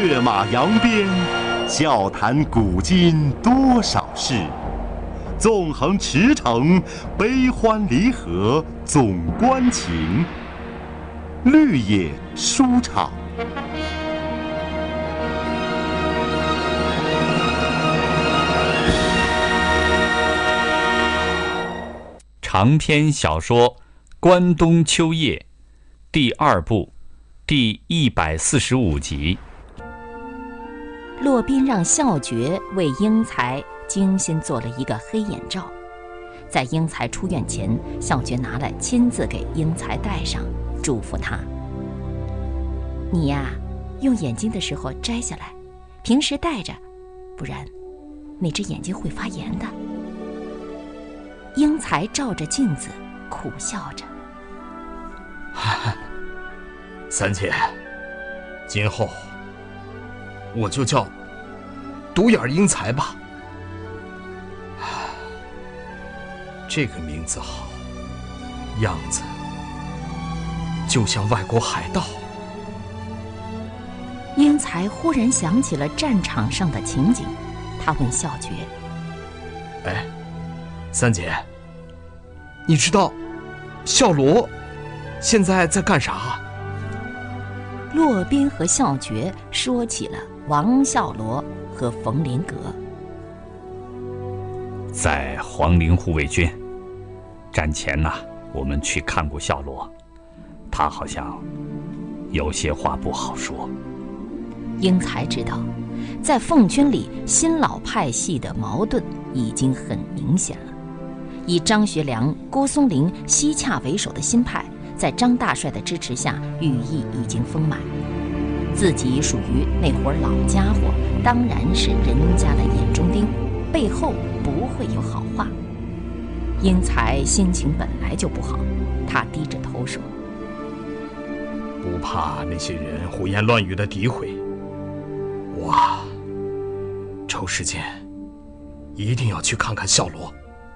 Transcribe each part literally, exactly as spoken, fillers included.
跃马扬鞭，笑谈古今多少事，纵横驰骋，悲欢离合总关情。绿野书场。 长篇小说《关东秋夜》第二部第一百四十五集。 骆宾让笑觉为英才精心做了一个黑眼罩，在英才出院前，笑觉拿来亲自给英才戴上，嘱咐他：你呀，用眼睛的时候摘下来，平时戴着，不然那只眼睛会发炎的。英才照着镜子苦笑着： 三姐，今后我就叫独眼英才吧。这个名字好，样子就像外国海盗。 英才忽然想起了战场上的情景，他问笑觉： 哎，三姐，你知道笑罗现在在干啥？ 骆宾和笑觉说起了王笑罗和冯林阁。 在皇陵护卫军战前呢、啊，我们去看过笑罗，他好像有些话不好说。 英才知道，在奉军里新老派系的矛盾已经很明显了。以张学良、郭松龄、西洽为首的新派，在张大帅的支持下，羽翼已经丰满。自己属于那伙老家伙，当然是人家的眼中钉，背后不会有好话。英才心情本来就不好，他低着头说： 不怕那些人胡言乱语的诋毁，我抽时间一定要去看看笑罗。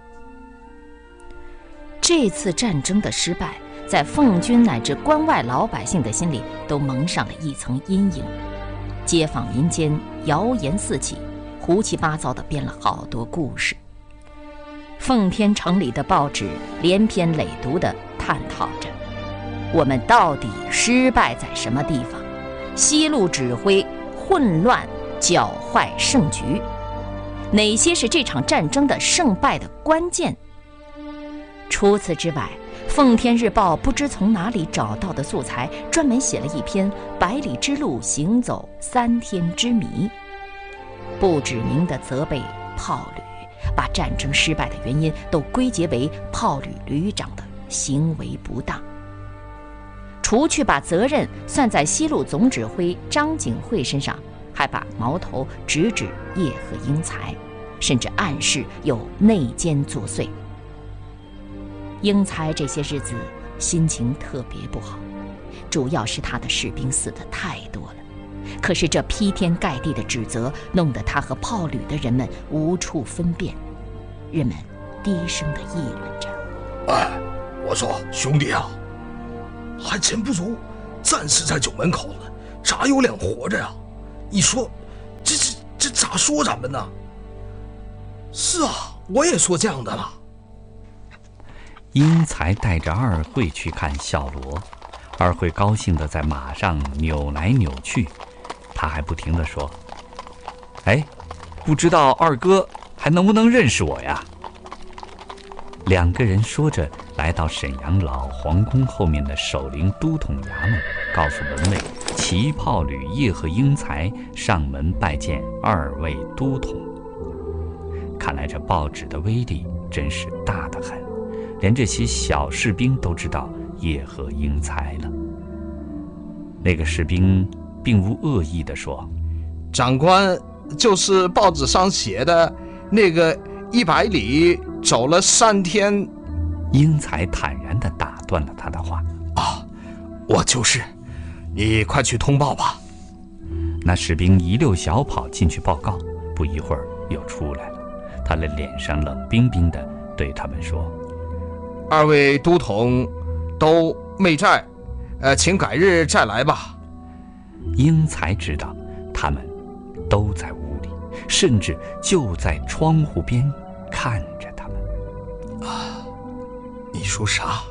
这次战争的失败，在奉军乃至关外老百姓的心里都蒙上了一层阴影。街坊民间谣言四起，胡七八糟地编了好多故事。奉天城里的报纸连篇累牍地探讨着，我们到底失败在什么地方？西路指挥混乱搅坏胜局，哪些是这场战争的胜败的关键？除此之外，奉天日报不知从哪里找到的素材，专门写了一篇百里之路行走三天之谜，不指名地责备炮旅，把战争失败的原因都归结为炮旅旅长的行为不当。除去把责任算在西路总指挥张景惠身上，还把矛头直指叶赫英才，甚至暗示有内奸作祟。英才这些日子心情特别不好，主要是他的士兵死得太多了。可是这劈天盖地的指责，弄得他和炮旅的人们无处分辨。人们低声地议论着： 哎，我说兄弟啊，还前不足战死在九门口呢，咋有脸活着呀？你说这这这咋说咱们呢？是啊，我也说这样的了。 英才带着二惠去看笑罗，二惠高兴地在马上扭来扭去，他还不停地说：哎，不知道二哥还能不能认识我呀？两个人说着来到沈阳老皇宫后面的守陵都统衙门，告诉门卫骑炮旅叶赫英才上门拜见二位都统。看来这报纸的威力真是大得很，连这些小士兵都知道叶赫英才了。那个士兵并无恶意地说： 长官就是报纸上写的那个一百里走了三天。 英才坦然地打断了他的话： 啊，我就是，你快去通报吧。 那士兵一溜小跑进去报告，不一会儿又出来了，他的脸上冷冰冰地对他们说： 二位都统都没在，呃，请改日再来吧。 英才知道他们都在屋里，甚至就在窗户边看着他们。 啊，你说啥？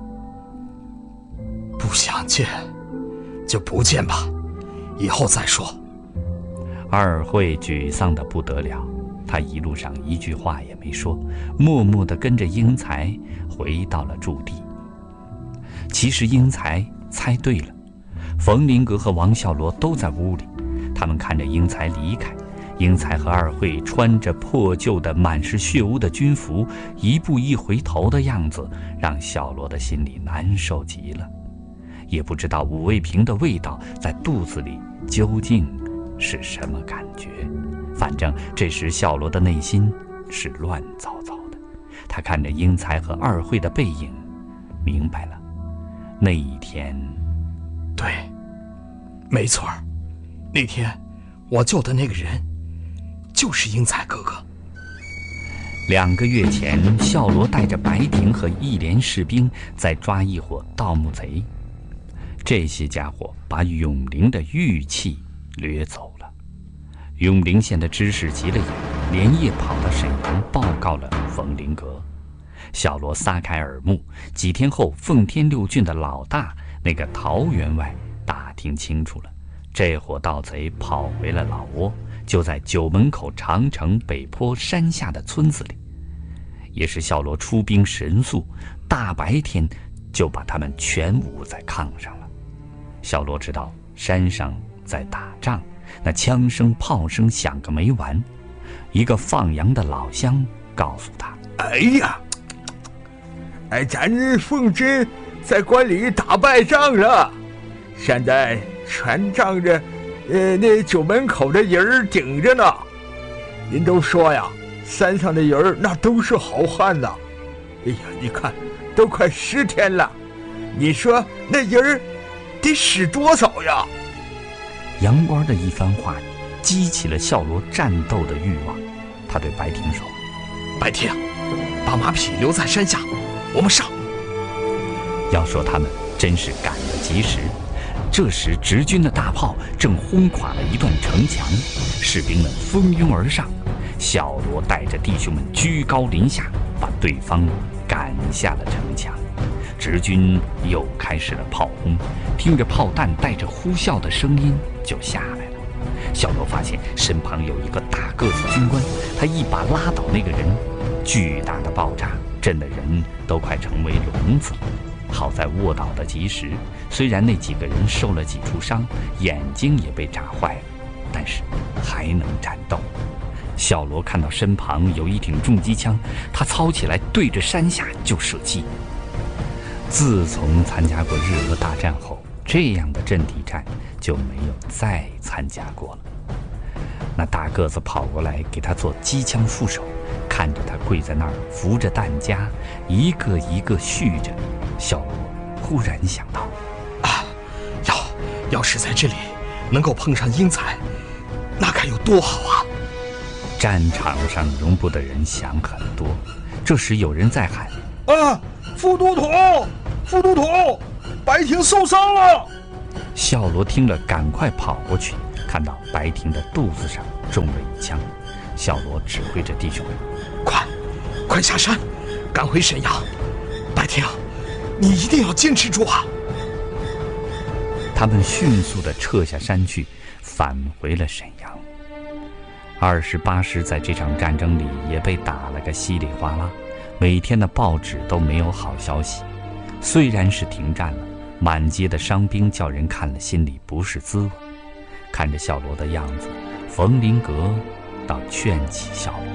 不想见就不见吧，以后再说。 二慧沮丧得不得了，他一路上一句话也没说，默默地跟着英才回到了驻地。其实英才猜对了，冯林格和王孝罗都在屋里，他们看着英才离开，英才和二慧穿着破旧的满是血污的军服，一步一回头的样子，让小罗的心里难受极了。也不知道五味瓶的味道在肚子里究竟是什么感觉，反正这时小罗的内心是乱糟糟的。他看着英才和二慧的背影，明白了，那一天， 对，没错，那天我救的那个人就是英才哥哥。 两个月前，孝罗带着白婷和一连士兵在抓一伙盗墓贼，这些家伙把永陵的玉器掠走了。永陵县的知识急了眼，连夜跑到沈阳报告了冯林格。小罗撒开耳目，几天后，奉天六郡的老大那个陶员外打听清楚了，这伙盗贼跑回了老窝，就在九门口长城北坡山下的村子里。也是小罗出兵神速，大白天就把他们全捂在炕上了。小罗知道山上在打仗，那枪声炮声响个没完。一个放羊的老乡告诉他： 哎呀，哎，咱奉真在关里打败仗了，现在全仗着呃那九门口的人儿顶着呢。您都说呀，山上的人儿那都是好汉呐。哎呀，你看都快十天了，你说那人儿得使多少呀？ 杨官的一番话激起了孝罗战斗的欲望。他对白婷说： 白婷，把马匹留在山下，我们上。 要说他们真是赶得及时，这时直军的大炮正轰垮了一段城墙，士兵们蜂拥而上，小罗带着弟兄们居高临下，把对方赶下了城墙。直军又开始了炮轰，听着炮弹带着呼啸的声音就下来了。小罗发现身旁有一个大个子军官，他一把拉倒那个人，巨大的爆炸震得人都快成为聋子了。好在卧倒的及时，虽然那几个人受了几处伤，眼睛也被炸坏了，但是还能战斗。小罗看到身旁有一挺重机枪，他操起来对着山下就射击。自从参加过日俄大战后，这样的阵地战就没有再参加过了。那大个子跑过来给他做机枪副手，看着他跪在那儿扶着弹夹，一个一个续着，小罗忽然想到， 啊，要要是在这里能够碰上英才，那该有多好啊！ 战场上容不得人想很多。这时有人在喊： 啊，副都统，副都统，白婷受伤了！ 孝罗听了，赶快跑过去，看到白婷的肚子上中了一枪。孝罗指挥着弟兄们： 快，快下山，赶回沈阳。白婷，你一定要坚持住啊！ 他们迅速地撤下山去，返回了沈阳。二十八师在这场战争里也被打了个稀里哗啦，每天的报纸都没有好消息。虽然是停战了，满街的伤兵叫人看了心里不是滋味。看着小罗的样子，冯林格倒劝起小罗：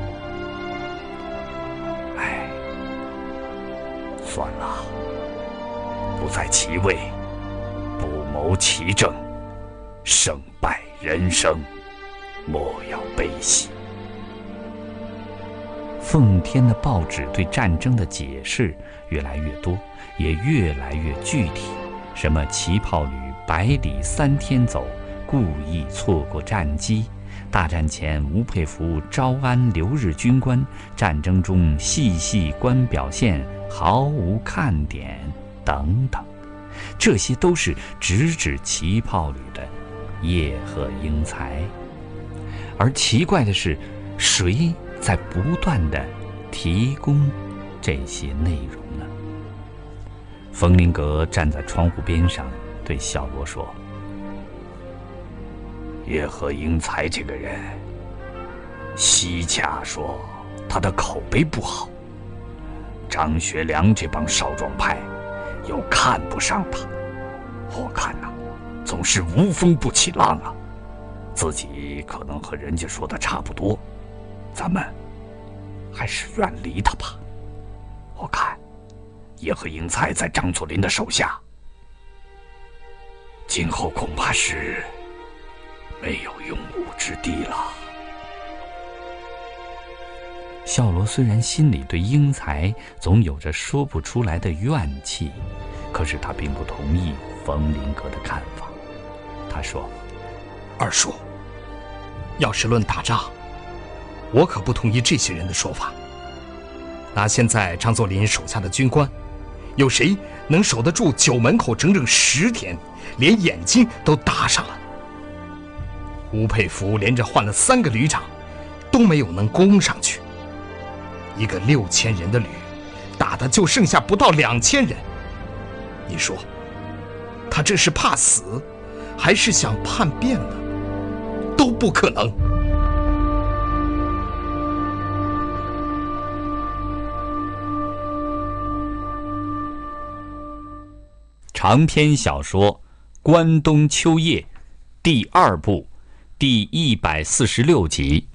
哎，算了，不在其位，不谋其政，胜败人生，莫要悲喜。奉天的报纸对战争的解释越来越多，也越来越具体，什么骑炮旅百里三天走，故意错过战机，大战前吴佩孚招安留日军官，战争中细细观表现，毫无看点等等，这些都是直指骑炮旅的叶赫英才。而奇怪的是，谁在不断地提供这些内容呢？冯林格站在窗户边上，对小罗说：“叶赫英才这个人，西洽说他的口碑不好，张学良这帮少壮派又看不上他，我看呐、啊，总是无风不起浪啊。自己可能和人家说的差不多，咱们还是远离他吧。我看叶赫英才在张作霖的手下，今后恐怕是没有用武之地了。”孝罗虽然心里对英才总有着说不出来的怨气，可是他并不同意冯林格的看法。他说：“ 二叔，要是论打仗，我可不同意这些人的说法。拿现在张作霖手下的军官，有谁能守得住九门口整整十天，连眼睛都搭上了？吴佩孚连着换了三个旅长，都没有能攻上去。一个六千人的旅，打的就剩下不到两千人。你说，他这是怕死，还是想叛变呢？都不可能。” 长篇小说《关东秋夜》第二部第一百四十六集。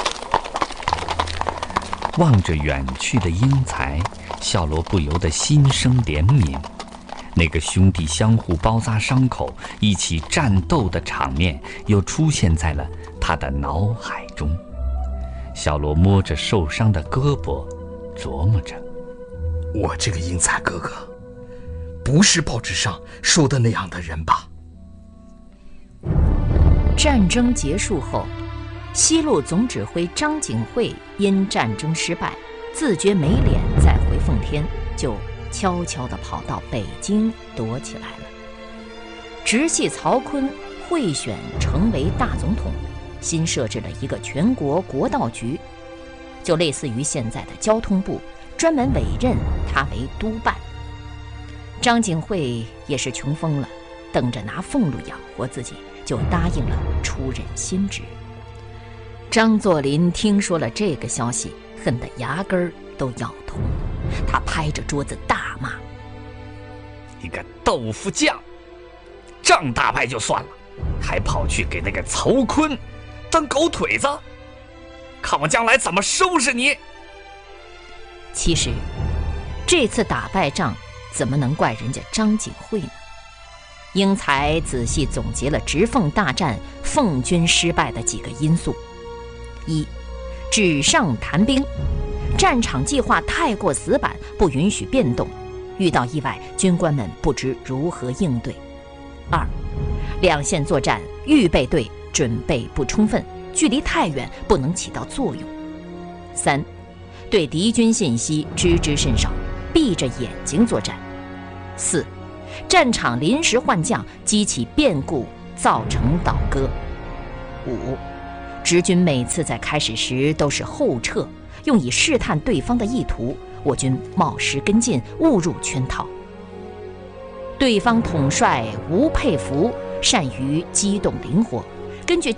望着远去的英才，孝罗不由得心生怜悯。那个兄弟相互包扎伤口、一起战斗的场面又出现在了他的脑海中。孝罗摸着受伤的胳膊，琢磨着： 我这个英才哥哥，不是报纸上说的那样的人吧？ 战争结束后，西路总指挥张景惠因战争失败，自觉没脸再回奉天，就悄悄地跑到北京躲起来了。直系曹锟贿选成为大总统，新设置了一个全国国道局，就类似于现在的交通部，专门委任他为督办。张景惠也是穷疯了，等着拿俸禄养活自己，就答应了出任新职。张作霖听说了这个消息，恨得牙根儿都咬痛了。他拍着桌子大骂：“ 一个豆腐匠，仗打败就算了，还跑去给那个曹锟当狗腿子，看我将来怎么收拾你！” 其实这次打败仗怎么能怪人家张景惠呢？英才仔细总结了直奉大战奉军失败的几个因素：一、纸上谈兵，战场计划太过死板，不允许变动，遇到意外，军官们不知如何应对；二、两线作战，预备队准备不充分，距离太远，不能起到作用；三、对敌军信息知之甚少，闭着眼睛作战；四、战场临时换将，激起变故，造成倒戈；五、直军每次在开始时都是后撤，用以试探对方的意图，我军冒失跟进，误入圈套。对方统帅吴佩孚善于机动灵活，根据